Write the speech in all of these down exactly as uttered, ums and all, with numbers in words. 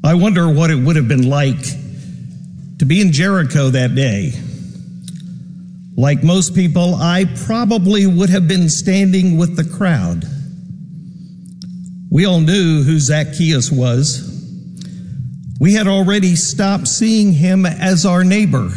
I wonder what it would have been like to be in Jericho that day. Like most people, I probably would have been standing with the crowd. We all knew who Zacchaeus was. We had already stopped seeing him as our neighbor.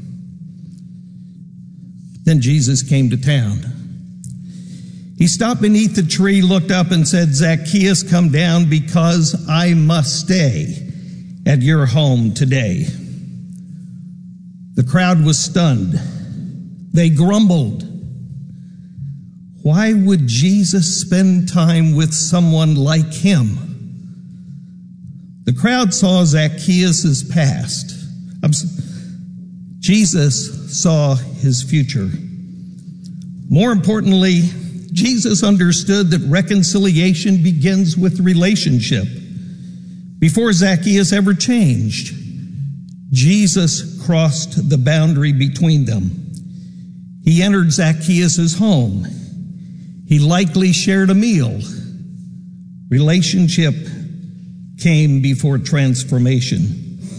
Then Jesus came to town. He stopped beneath the tree, looked up and said, "Zacchaeus, come down because I must stay at your home today." The crowd was stunned. They grumbled. Why would Jesus spend time with someone like him? The crowd saw Zacchaeus' past. Jesus saw his future. More importantly, Jesus understood that reconciliation begins with relationship. Before Zacchaeus ever changed, Jesus crossed the boundary between them. He entered Zacchaeus' home. He likely shared a meal. Relationship came before transformation.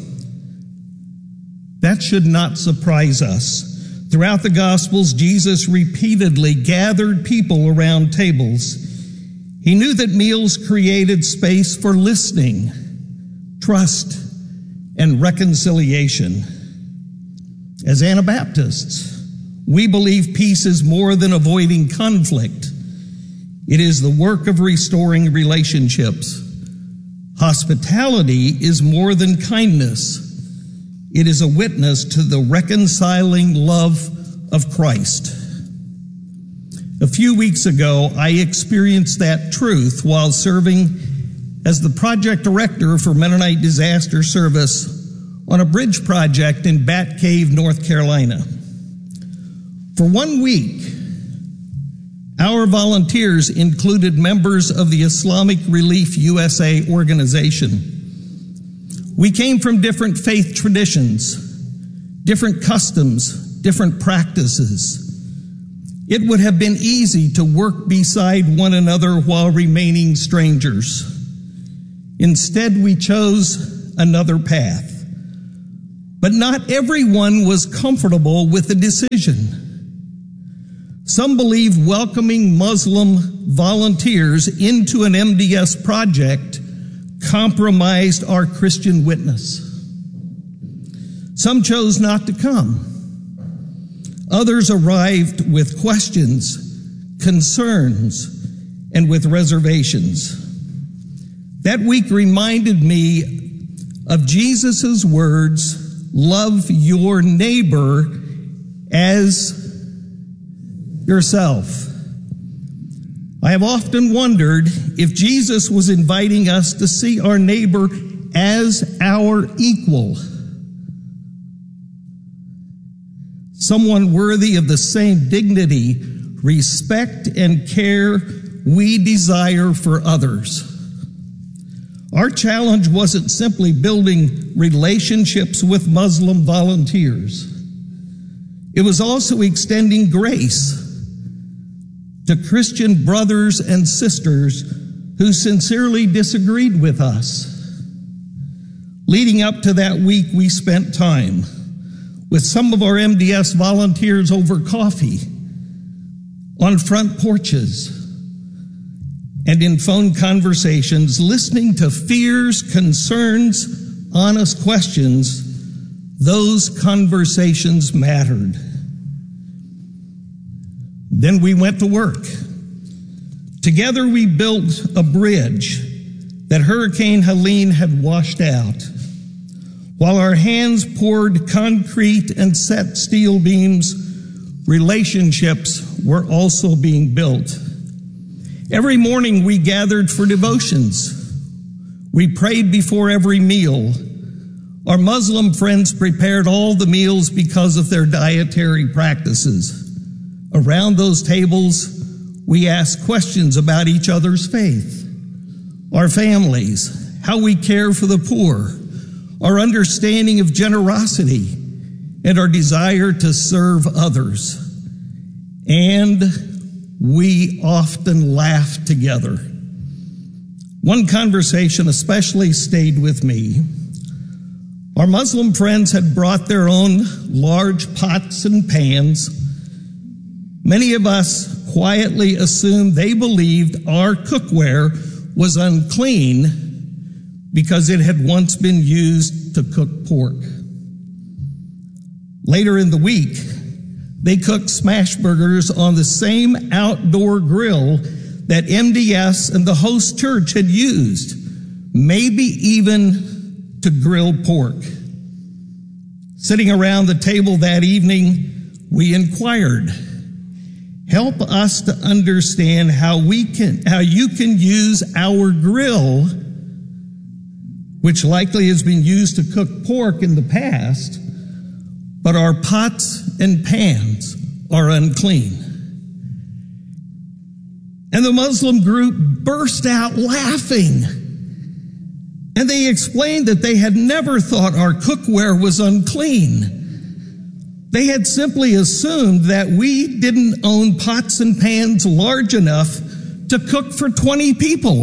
That should not surprise us. Throughout the Gospels, Jesus repeatedly gathered people around tables. He knew that meals created space for listening, trust, and reconciliation. As Anabaptists, we believe peace is more than avoiding conflict. It is the work of restoring relationships. Hospitality is more than kindness. It is a witness to the reconciling love of Christ. A few weeks ago, I experienced that truth while serving as the project director for Mennonite Disaster Service on a bridge project in Bat Cave, North Carolina. For one week, our volunteers included members of the Islamic Relief U S A organization. We came from different faith traditions, different customs, different practices. It would have been easy to work beside one another while remaining strangers. Instead, we chose another path. But not everyone was comfortable with the decision. Some believe welcoming Muslim volunteers into an M D S project compromised our Christian witness. Some chose not to come. Others arrived with questions, concerns, and with reservations. That week reminded me of Jesus' words, "Love your neighbor as yourself." I have often wondered if Jesus was inviting us to see our neighbor as our equal, someone worthy of the same dignity, respect, and care we desire for others. Our challenge wasn't simply building relationships with Muslim volunteers. It was also extending grace to Christian brothers and sisters who sincerely disagreed with us. Leading up to that week, we spent time with some of our M D S volunteers over coffee, on front porches, and in phone conversations, listening to fears, concerns, honest questions. Those conversations mattered. Then we went to work. Together we built a bridge that Hurricane Helene had washed out. While our hands poured concrete and set steel beams, relationships were also being built. Every morning we gathered for devotions. We prayed before every meal. Our Muslim friends prepared all the meals because of their dietary practices. Around those tables, we asked questions about each other's faith, our families, how we care for the poor, our understanding of generosity, and our desire to serve others. And we often laughed together. One conversation especially stayed with me. Our Muslim friends had brought their own large pots and pans. Many of us quietly assumed they believed our cookware was unclean because it had once been used to cook pork. Later in the week, they cooked smash burgers on the same outdoor grill that M D S and the host church had used, maybe even to grill pork. Sitting around the table that evening, we inquired, help us to understand how we can, how you can use our grill, which likely has been used to cook pork in the past, but our pots and pans are unclean. And the Muslim group burst out laughing. And they explained that they had never thought our cookware was unclean. They had simply assumed that we didn't own pots and pans large enough to cook for twenty people.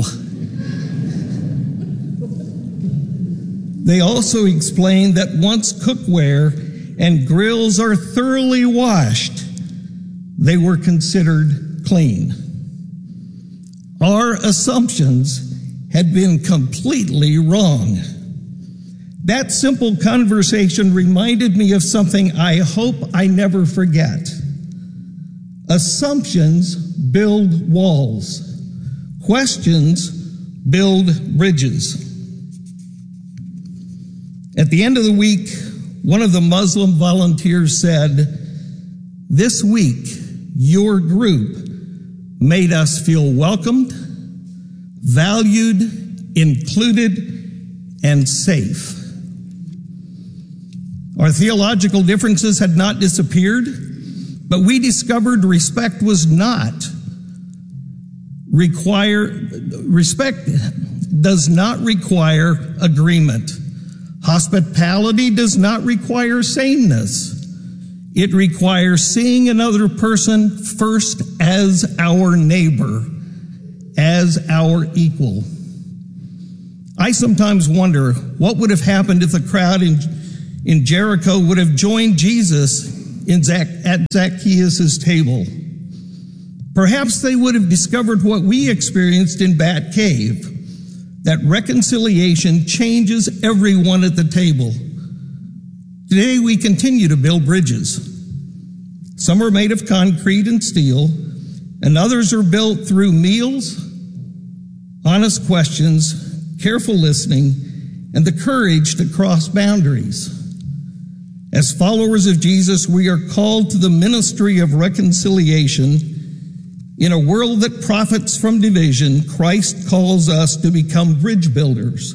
They also explained that once cookware and grills are thoroughly washed, they were considered clean. Our assumptions had been completely wrong. That simple conversation reminded me of something I hope I never forget. Assumptions build walls. Questions build bridges. At the end of the week, one of the Muslim volunteers said, "This week, your group made us feel welcomed, valued, included, and safe." Our theological differences had not disappeared, but we discovered respect was not require, respect does not require agreement. Hospitality does not require sameness. It requires seeing another person first as our neighbor, as our equal. I sometimes wonder what would have happened if the crowd in, in Jericho would have joined Jesus in Zac, at Zacchaeus' table. Perhaps they would have discovered what we experienced in Bat Cave, that reconciliation changes everyone at the table. Today we continue to build bridges. Some are made of concrete and steel, and others are built through meals, honest questions, careful listening, and the courage to cross boundaries. As followers of Jesus, we are called to the ministry of reconciliation. In a world that profits from division, Christ calls us to become bridge builders.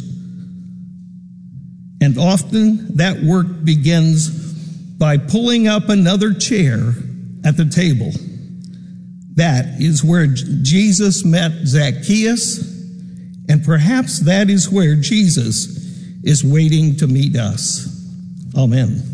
And often that work begins by pulling up another chair at the table. That is where Jesus met Zacchaeus, and perhaps that is where Jesus is waiting to meet us. Amen.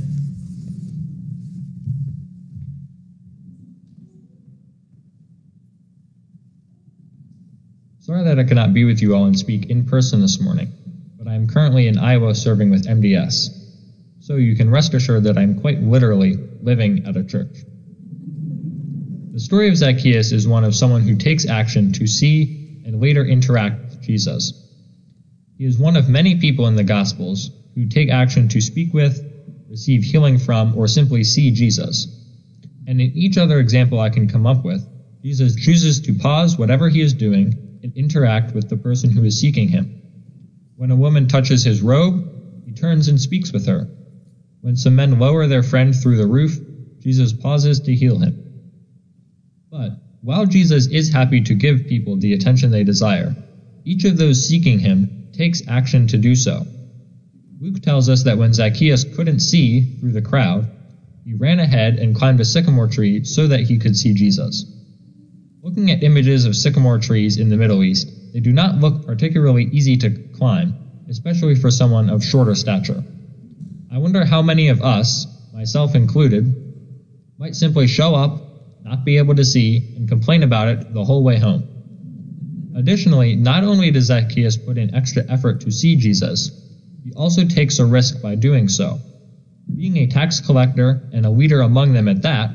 Sorry that I could not be with you all and speak in person this morning, but I am currently in Iowa serving with M D S, so you can rest assured that I am quite literally living at a church. The story of Zacchaeus is one of someone who takes action to see and later interact with Jesus. He is one of many people in the Gospels who take action to speak with, receive healing from, or simply see Jesus. And in each other example I can come up with, Jesus chooses to pause whatever he is doing and interact with the person who is seeking him. When a woman touches his robe, he turns and speaks with her. When some men lower their friend through the roof, Jesus pauses to heal him. But while Jesus is happy to give people the attention they desire, each of those seeking him takes action to do so. Luke tells us that when Zacchaeus couldn't see through the crowd, he ran ahead and climbed a sycamore tree so that he could see Jesus. Looking at images of sycamore trees in the Middle East, they do not look particularly easy to climb, especially for someone of shorter stature. I wonder how many of us, myself included, might simply show up, not be able to see, and complain about it the whole way home. Additionally, not only does Zacchaeus put in extra effort to see Jesus, he also takes a risk by doing so. Being a tax collector and a leader among them at that,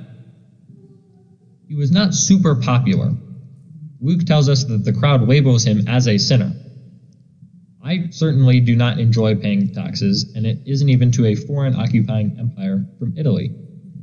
he was not super popular. Luke tells us that the crowd labels him as a sinner. I certainly do not enjoy paying taxes, and it isn't even to a foreign occupying empire from Italy.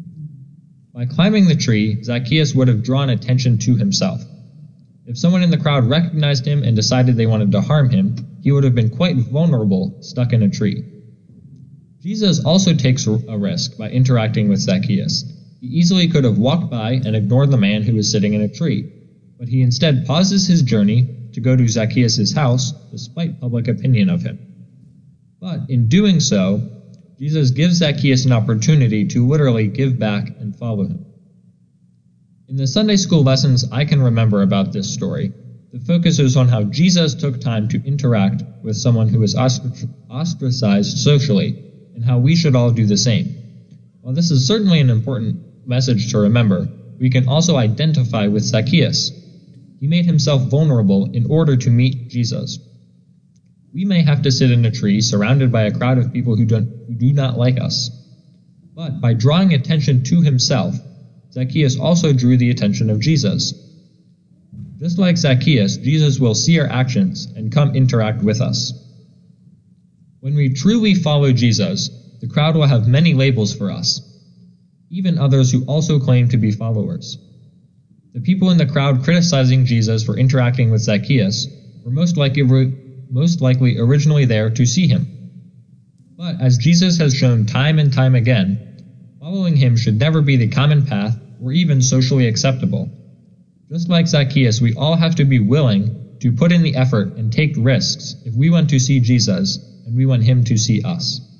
By climbing the tree, Zacchaeus would have drawn attention to himself. If someone in the crowd recognized him and decided they wanted to harm him, he would have been quite vulnerable stuck in a tree. Jesus also takes a risk by interacting with Zacchaeus. He easily could have walked by and ignored the man who was sitting in a tree, but he instead pauses his journey to go to Zacchaeus' house despite public opinion of him. But in doing so, Jesus gives Zacchaeus an opportunity to literally give back and follow him. In the Sunday school lessons I can remember about this story, the focus is on how Jesus took time to interact with someone who was ostracized socially, and how we should all do the same. While this is certainly an important message to remember, we can also identify with Zacchaeus. He made himself vulnerable in order to meet Jesus. We may have to sit in a tree surrounded by a crowd of people who, don't, who do not like us. But by drawing attention to himself, Zacchaeus also drew the attention of Jesus. Just like Zacchaeus, Jesus will see our actions and come interact with us. When we truly follow Jesus, the crowd will have many labels for us, even others who also claim to be followers. The people in the crowd criticizing Jesus for interacting with Zacchaeus were most likely, most likely originally there to see him. But as Jesus has shown time and time again, following him should never be the common path or even socially acceptable. Just like Zacchaeus, we all have to be willing to put in the effort and take risks if we want to see Jesus and we want him to see us.